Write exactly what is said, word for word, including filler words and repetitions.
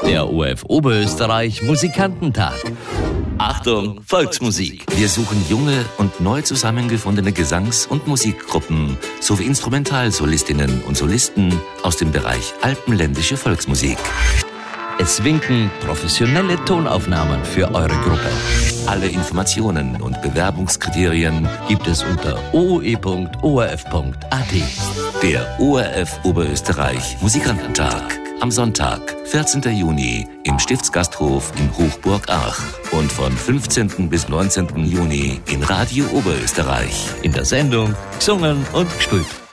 Der O F Oberösterreich Musikantentag. Achtung, Volksmusik. Wir suchen junge und neu zusammengefundene Gesangs- und Musikgruppen sowie Instrumentalsolistinnen und Solisten aus dem Bereich alpenländische Volksmusik. Es winken professionelle Tonaufnahmen für eure Gruppe. Alle Informationen und Bewerbungskriterien gibt es unter o o e punkt o r f punkt a t. Der O R F Oberösterreich Musikantentag am Sonntag, vierzehnten Juni im Stiftsgasthof in Hochburg-Ach und von fünfzehnten bis neunzehnten Juni in Radio Oberösterreich. In der Sendung gesungen und gespielt.